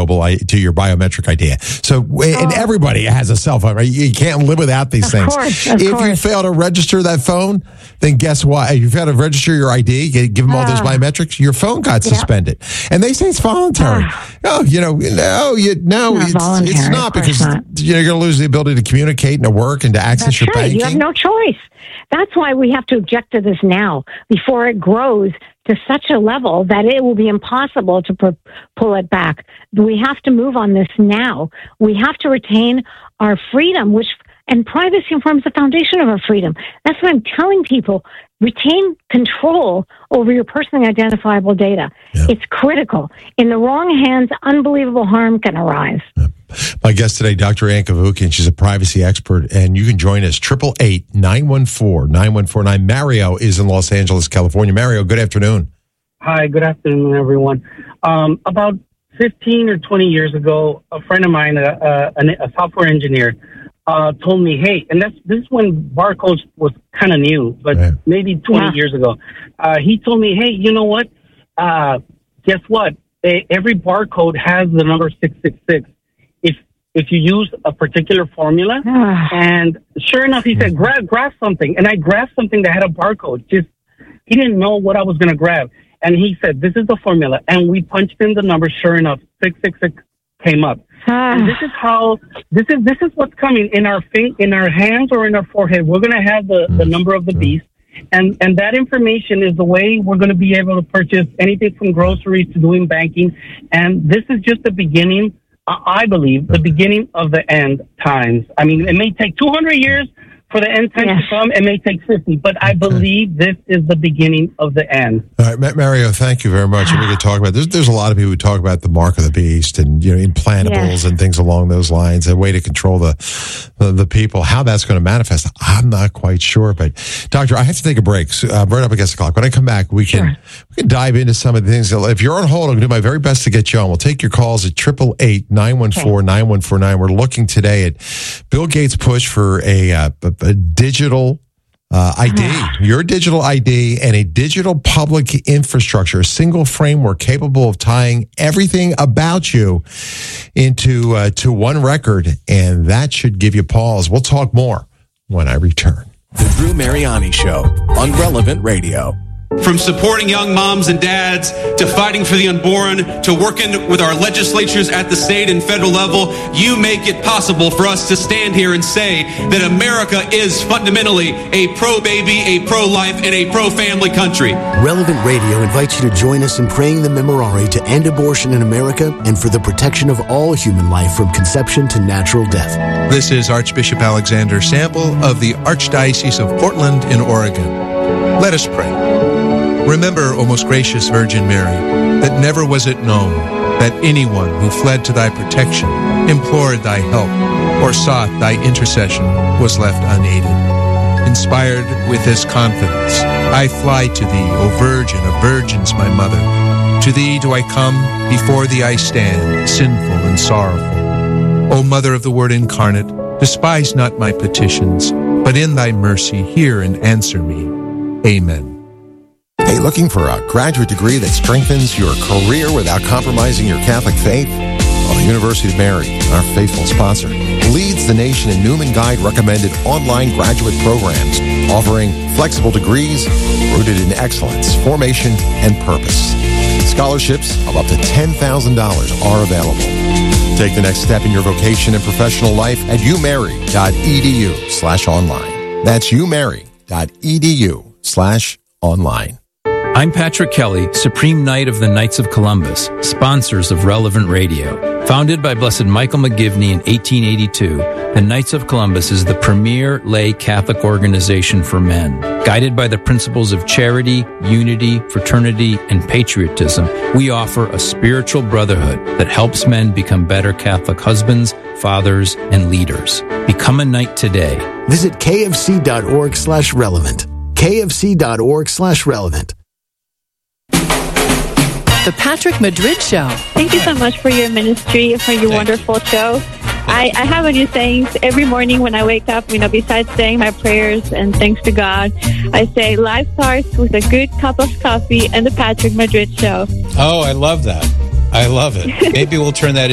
to your biometric ID. So, and everybody has a cell phone, right? You can't live without these things. If you fail to register that phone, then guess what? If you fail to register your ID, give them all those biometrics, your phone got suspended. And they say it's voluntary. It's not, because you're going to lose the ability to communicate and to work and to access your banking. You have no choice. That's why we have to object to this now, before it grows to such a level that it will be impossible to pull it back. We have to move on this now. We have to retain our freedom, and privacy forms the foundation of our freedom. That's what I'm telling people. Retain control over your personally identifiable data. Yeah. It's critical. In the wrong hands, unbelievable harm can arise. Yeah. My guest today, Dr. Ann Cavoukian, she's a privacy expert, and you can join us, 888-914-9149. Mario is in Los Angeles, California. Mario, good afternoon. Hi, good afternoon, everyone. About 15 or 20 years ago, a friend of mine, a software engineer, told me, hey, and this is when barcodes was kind of new, but maybe 20 years ago. He told me, hey, you know what? Guess what? Every barcode has the number 666. If you use a particular formula, and sure enough, he said, grab something. And I grabbed something that had a barcode. He didn't know what I was going to grab. And he said, this is the formula. And we punched in the number. Sure enough, 666 came up. And this is what's coming in our hands or in our forehead. We're going to have the number of the beast. And that information is the way we're going to be able to purchase anything from groceries to doing banking. And this is just the beginning, I believe, the beginning of the end times. I mean, it may take 200 years for the end times to come. It may take 50, but I believe this is the beginning of the end. All right, Mario, thank you very much. And we could talk about there's a lot of people who talk about the mark of the beast and implantables and things along those lines, a way to control the people. How that's going to manifest, I'm not quite sure. But Doctor, I have to take a break. So, right up against the clock. When I come back, we can dive into some of the things. If you're on hold, I'm going to do my very best to get you on. We'll take your calls at 888-914-9149. We're looking today at Bill Gates' push for a digital ID, your digital ID, and a digital public infrastructure, a single framework capable of tying everything about you into to one record, and that should give you pause. We'll talk more when I return. The Drew Mariani Show on Relevant Radio. From supporting young moms and dads to fighting for the unborn to working with our legislatures at the state and federal level, you make it possible for us to stand here and say that America is fundamentally a pro-baby, a pro-life, and a pro-family country. Relevant Radio invites you to join us in praying the Memorare to end abortion in America and for the protection of all human life from conception to natural death. This is Archbishop Alexander Sample of the Archdiocese of Portland in Oregon. Let us pray. Remember, O most gracious Virgin Mary, that never was it known that anyone who fled to thy protection, implored thy help, or sought thy intercession was left unaided. Inspired with this confidence, I fly to thee, O Virgin of Virgins, my Mother. To thee do I come, before thee I stand, sinful and sorrowful. O Mother of the Word incarnate, despise not my petitions, but in thy mercy hear and answer me. Amen. Hey, looking for a graduate degree that strengthens your career without compromising your Catholic faith? Well, the University of Mary, our faithful sponsor, leads the nation in Newman Guide recommended online graduate programs, offering flexible degrees rooted in excellence, formation, and purpose. Scholarships of up to $10,000 are available. Take the next step in your vocation and professional life at umary.edu/online. That's umary.edu/online. I'm Patrick Kelly, Supreme Knight of the Knights of Columbus, sponsors of Relevant Radio. Founded by Blessed Michael McGivney in 1882, the Knights of Columbus is the premier lay Catholic organization for men. Guided by the principles of charity, unity, fraternity, and patriotism, we offer a spiritual brotherhood that helps men become better Catholic husbands, fathers, and leaders. Become a knight today. Visit kfc.org/relevant. kfc.org/relevant. The Patrick Madrid Show. Thank you so much for your ministry, for your wonderful show. I have a new saying every morning when I wake up, besides saying my prayers and thanks to God, I say life starts with a good cup of coffee and the Patrick Madrid Show. Oh, I love that. I love it. Maybe we'll turn that